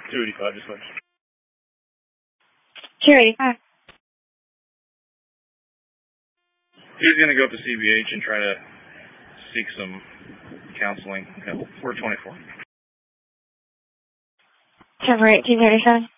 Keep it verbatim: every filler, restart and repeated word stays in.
two eighty-five, dispatch. two eighty-five. He's going to go up to C B H and try to seek some counseling. four twenty-four. Cover eighteen thirty-seven.